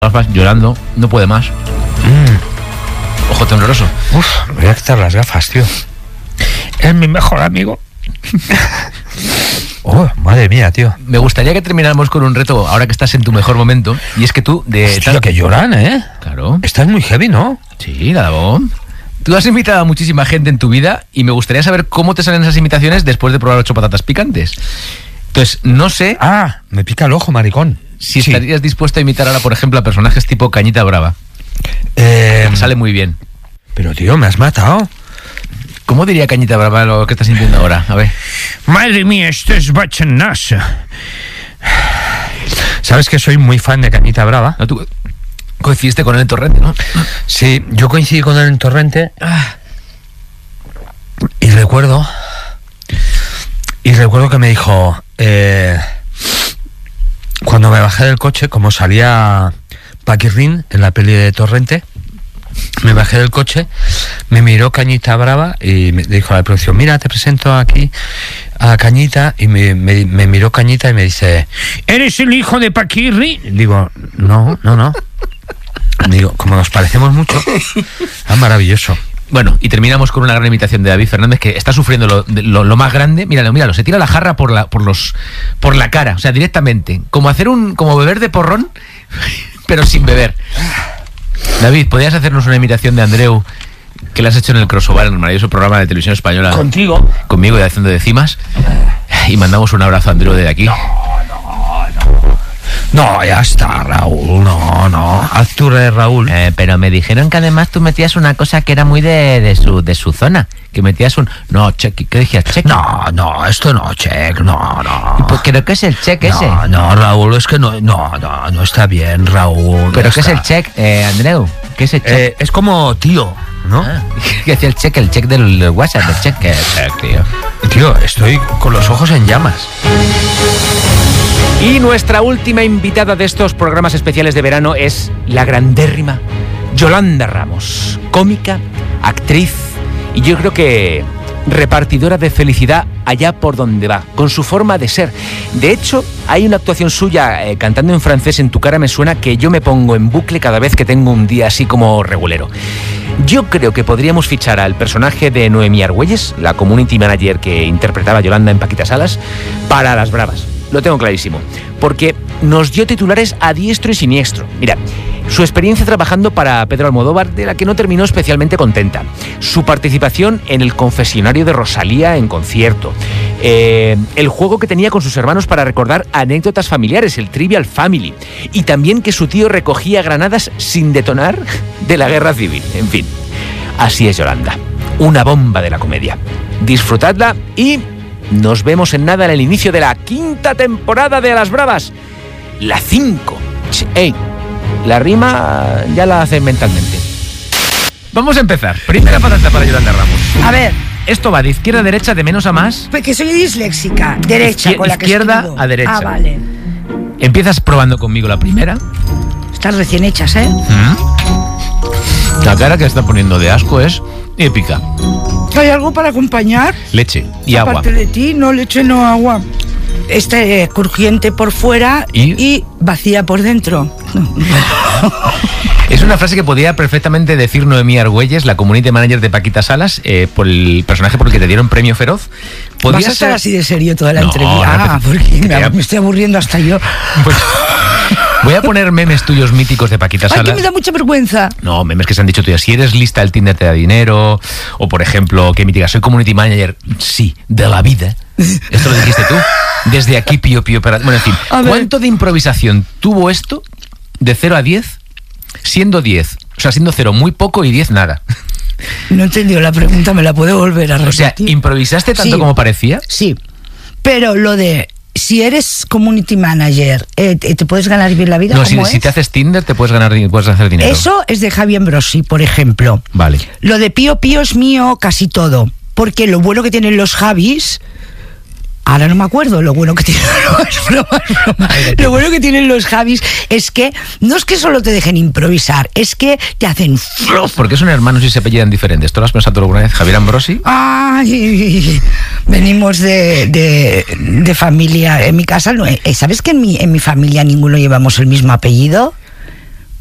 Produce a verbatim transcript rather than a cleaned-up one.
gafas, llorando, no puede más. Mm. Ojo tembloroso. Uf, me voy a quitar las gafas, tío. Es mi mejor amigo. Oh, madre mía, tío. Me gustaría que termináramos con un reto ahora que estás en tu mejor momento. Y es que tú de Hostia, tal... que lloran, ¿eh? Claro. Estás muy heavy, ¿no? Sí, nada, bom. Tú has invitado a muchísima gente en tu vida y me gustaría saber cómo te salen esas invitaciones después de probar ocho patatas picantes. Entonces, no sé... Ah, me pica el ojo, maricón. Si Sí. estarías dispuesto a imitar ahora, por ejemplo, a personajes tipo Cañita Brava. Eh, Te sale muy bien. pero, tío, me has matado. ¿Cómo diría Cañita Brava lo que estás sintiendo ahora? A ver. Madre mía, esto es bachanasa. ¿Sabes que soy muy fan de Cañita Brava? No, tú coincidiste con él en Torrente, ¿no? Sí, yo coincidí con él en Torrente. Y recuerdo... Y recuerdo que me dijo... Eh, cuando me bajé del coche, como salía Paquirrín en la peli de Torrente, me bajé del coche, me miró Cañita Brava y me dijo a la producción, mira, te presento aquí a Cañita, y me, me, me miró Cañita y me dice, ¿eres el hijo de Paquirrín? Digo, no, no, no. Digo, como nos parecemos mucho, es maravilloso. Bueno, y terminamos con una gran imitación de David Fernández, que está sufriendo lo, lo, lo más grande. Míralo, míralo, se tira la jarra por la, por los, por la cara, o sea, directamente. Como hacer un, como beber de porrón, pero sin beber. David, ¿podrías hacernos una imitación de Andreu que le has hecho en el Crossover, en el maravilloso programa de televisión española? ¿Contigo? Conmigo y haciendo de cimas. Y mandamos un abrazo a Andreu desde aquí. No, no, no. No, ya está, Raúl, no, no. Haz tu de Raúl. Eh, pero me dijeron que además tú metías una cosa que era muy de, de, su, de su zona. Que metías un... No, check, ¿qué decías? Check. No, no, esto no, check, no, no. Pues creo que es el check ese. No, no, Raúl, es que no, no, no, no está bien, Raúl. ¿Pero no qué es está. el check, eh, Andreu? ¿Qué es el check? Eh, es como tío, ¿no? Ah, ¿qué decía el check? El check del WhatsApp, el check. El check, tío. Tío, estoy con los ojos en llamas. Y nuestra última invitada de estos programas especiales de verano es la grandérrima Yolanda Ramos, cómica, actriz y yo creo que repartidora de felicidad allá por donde va, con su forma de ser. De hecho, hay una actuación suya eh, cantando en francés, En tu cara me suena, que yo me pongo en bucle cada vez que tengo un día así como regulero. Yo creo que podríamos fichar al personaje de Noemí Argüelles, la community manager que interpretaba a Yolanda en Paquita Salas, para Las Bravas. Lo tengo clarísimo, porque nos dio titulares a diestro y siniestro. Mira, su experiencia trabajando para Pedro Almodóvar, de la que no terminó especialmente contenta. Su participación en el confesionario de Rosalía en concierto. Eh, el juego que tenía con sus hermanos para recordar anécdotas familiares, el Trivial Family. Y también que su tío recogía granadas sin detonar de la guerra civil. En fin, así es Yolanda. Una bomba de la comedia. Disfrutadla y... nos vemos en nada en el inicio de la quinta temporada de Las Bravas. La cinco. Ey, la rima ya la hacen mentalmente. Vamos a empezar. Primera patata para Yolanda Ramos. A ver. Esto va de izquierda a derecha, de menos a más. Porque soy disléxica. Derecha, Izquier- con la que izquierda escribo. a derecha. Ah, vale. Empiezas probando conmigo la primera. Están recién hechas, ¿eh? ¿Mm? La cara que está poniendo de asco es épica. ¿Hay algo para acompañar? Leche y agua. Aparte de ti, no leche, no agua. Este eh, crujiente por fuera ¿Y? y vacía por dentro. Es una frase que podía perfectamente decir Noemí Argüelles, la community manager de Paquita Salas, eh, por el personaje por el que te dieron premio Feroz. ¿Vas Podría a estar ser... así de serio toda la No, entrevista? no, Ah, pero- porque me, quería- me estoy aburriendo hasta yo. Pues, voy a poner memes tuyos míticos de Paquita Ay, que Salas. me da mucha vergüenza. No, memes que se han dicho tuyas. Si eres lista, el Tinder te da dinero. O, por ejemplo, que mítica, soy community manager. Sí, de la vida. Esto lo dijiste tú. Desde aquí, pío, pío. Para... Bueno, en fin. A ver. ¿Cuánto de improvisación tuvo esto de cero a diez? Siendo diez. O sea, siendo cero muy poco y diez nada. No he entendido la pregunta, me la puedo volver a repetir. O sea, ¿improvisaste tanto Sí. como parecía? Sí, pero lo de... Si eres community manager, eh, ¿te te puedes ganar bien la vida? No, si, ¿Cómo si es? te haces Tinder te puedes ganar, puedes hacer dinero. Eso es de Javi Ambrosi, por ejemplo. Vale. Lo de Pío Pío es mío casi todo. Porque lo bueno que tienen los Javis... Ahora no me acuerdo lo bueno que tienen no, es broma, es broma. Lo bueno que tienen los Javis es que no es que solo te dejen improvisar, es que te hacen fluff. ¿Por qué son hermanos y se apellidan diferentes? ¿Tú lo has pensado alguna vez? Javier Ambrosi. Ay, venimos de, de, de familia. En mi casa no. ¿Sabes que en mi, en mi familia ninguno llevamos el mismo apellido?